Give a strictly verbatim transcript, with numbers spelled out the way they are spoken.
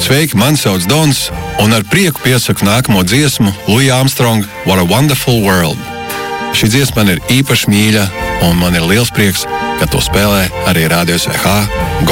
Sveiki, mani sauc Dons, un ar prieku piesaku nākamo dziesmu Louis Armstrong What a Wonderful World. Šī dziesma man ir īpaši mīļa, un man ir liels prieks, ka to spēlē arī Radio S V H